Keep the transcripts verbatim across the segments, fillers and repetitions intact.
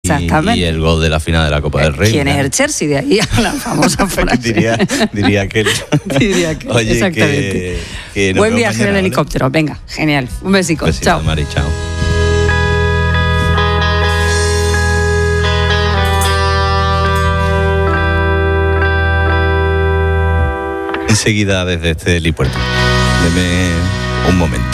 Exactamente. Y, y el gol de la final de la Copa del Rey. ¿Quién es el Chelsea? De ahí a la famosa frase. diría, diría que... diría que, Oye, exactamente. Que, que Buen viaje mañana, en el ¿vale? helicóptero. Venga, genial. Un besico. Besito, Chao. Mari, chao. Enseguida desde este helipuerto. Deme un momento.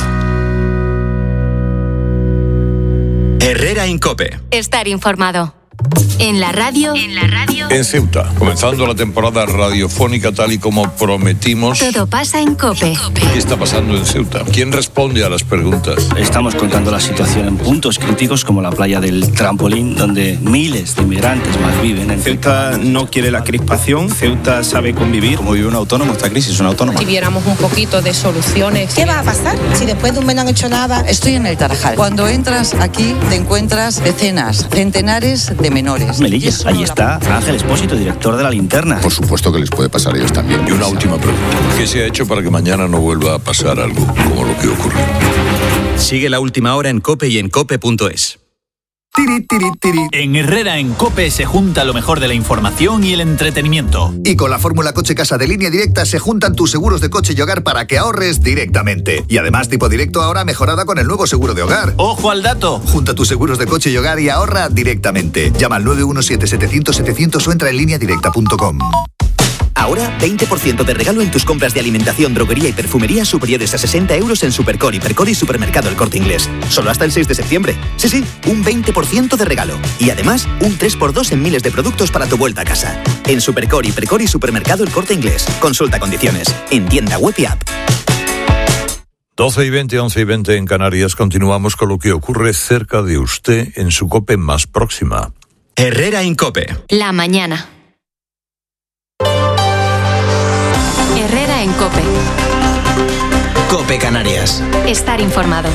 Herrera en COPE. Estar informado. En la radio. En la radio. En Ceuta, comenzando la temporada radiofónica tal y como prometimos. Todo pasa en COPE. ¿Qué está pasando en Ceuta? ¿Quién responde a las preguntas? Estamos contando la situación en puntos críticos como la playa del Trampolín, donde miles de inmigrantes más viven. En Ceuta no quiere la crispación, Ceuta sabe convivir. Como vive un autónomo, esta crisis es una autónoma. Si viéramos un poquito de soluciones. ¿Qué va a pasar si después de un mes no han hecho nada? Estoy en el Tarajal. Cuando entras aquí te encuentras decenas, centenares de menores. Melilla, allí está Ángel Espósito, director de La Linterna. Por supuesto que les puede pasar a ellos también. Y una última pregunta. ¿Qué se ha hecho para que mañana no vuelva a pasar algo como lo que ocurrió? Sigue La Última Hora en COPE y en cope punto es. Tiri, tiri, tiri. En Herrera en COPE se junta lo mejor de la información y el entretenimiento. Y con la fórmula Coche Casa de Línea Directa se juntan tus seguros de coche y hogar para que ahorres directamente. Y además Tipo Directo ahora mejorada con el nuevo seguro de hogar. ¡Ojo al dato! Junta tus seguros de coche y hogar y ahorra directamente. Llama al nueve uno siete, setecientos, setecientos o entra en línea directa punto com. Ahora, veinte por ciento de regalo en tus compras de alimentación, droguería y perfumería superiores a sesenta euros en Supercore, Hipercore y Supermercado El Corte Inglés. Solo hasta el seis de septiembre. Sí, sí, un veinte por ciento de regalo. Y además, un tres por dos en miles de productos para tu vuelta a casa. En Supercore, Hipercore y Supermercado El Corte Inglés. Consulta condiciones. En tienda web y app. doce y veinte, once y veinte en Canarias. Continuamos con lo que ocurre cerca de usted en su COPE más próxima. Herrera en COPE. La mañana. Herrera en COPE. COPE Canarias. Estar informado.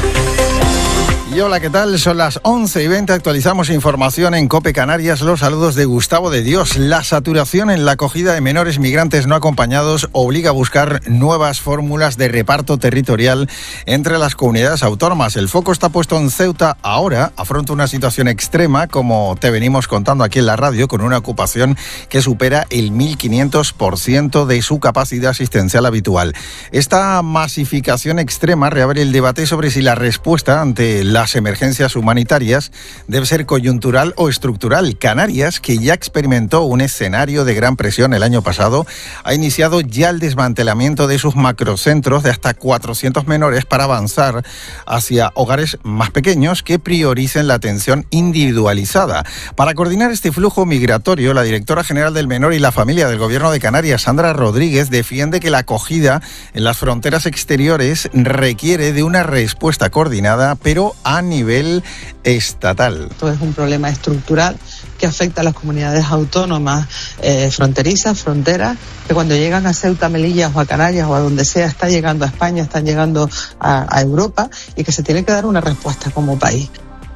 Y hola, ¿qué tal? Son las once y veinte, actualizamos información en COPE Canarias. Los saludos de Gustavo de Dios. La saturación en la acogida de menores migrantes no acompañados obliga a buscar nuevas fórmulas de reparto territorial entre las comunidades autónomas. El foco está puesto en Ceuta. Ahora afronta una situación extrema, como te venimos contando aquí en la radio, con una ocupación que supera el mil quinientos por ciento de su capacidad asistencial habitual. Esta masificación extrema reabre el debate sobre si la respuesta ante la las emergencias humanitarias debe ser coyuntural o estructural. Canarias, que ya experimentó un escenario de gran presión el año pasado, ha iniciado ya el desmantelamiento de sus macrocentros de hasta cuatrocientos menores para avanzar hacia hogares más pequeños que prioricen la atención individualizada. Para coordinar este flujo migratorio, la directora general del Menor y la Familia del Gobierno de Canarias, Sandra Rodríguez, defiende que la acogida en las fronteras exteriores requiere de una respuesta coordinada, pero a nivel estatal. Esto es un problema estructural que afecta a las comunidades autónomas eh, fronterizas, fronteras, que cuando llegan a Ceuta, Melilla o a Canarias o a donde sea, está llegando a España, están llegando a, a Europa, y que se tiene que dar una respuesta como país.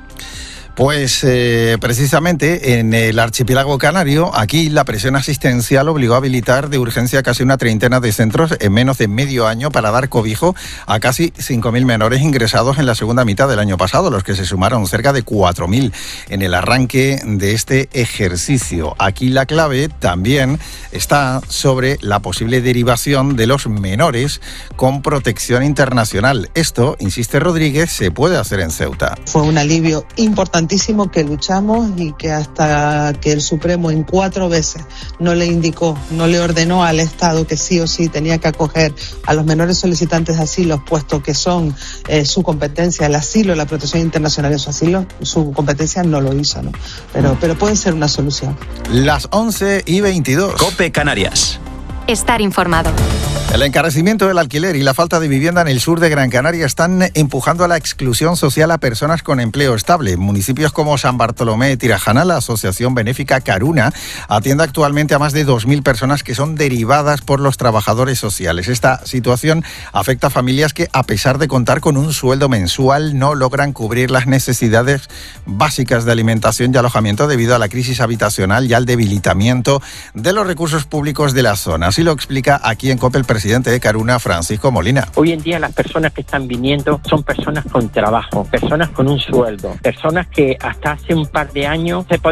Pues eh, precisamente en el archipiélago canario, aquí la presión asistencial obligó a habilitar de urgencia casi una treintena de centros en menos de medio año para dar cobijo a casi cinco mil menores ingresados en la segunda mitad del año pasado, los que se sumaron cerca de cuatro mil en el arranque de este ejercicio. Aquí la clave también está sobre la posible derivación de los menores con protección internacional. Esto, insiste Rodríguez, se puede hacer en Ceuta. Fue un alivio importante que luchamos y que hasta que el Supremo en cuatro veces no le indicó, no le ordenó al Estado que sí o sí tenía que acoger a los menores solicitantes de asilo, puesto que son eh, su competencia, el asilo, la protección internacional de su asilo, su competencia no lo hizo, ¿no? Pero, pero puede ser una solución. Las once y veintidós. COPE Canarias. Estar informado. El encarecimiento del alquiler y la falta de vivienda en el sur de Gran Canaria están empujando a la exclusión social a personas con empleo estable. En municipios como San Bartolomé y Tirajana, la asociación benéfica Caruna atiende actualmente a más de dos mil personas que son derivadas por los trabajadores sociales. Esta situación afecta a familias que, a pesar de contar con un sueldo mensual, no logran cubrir las necesidades básicas de alimentación y alojamiento debido a la crisis habitacional y al debilitamiento de los recursos públicos de la zona. Así lo explica aquí en COPE el presidente de Caruna, Francisco Molina. Hoy en día las personas que están viniendo son personas con trabajo, personas con un sueldo, personas que hasta hace un par de años se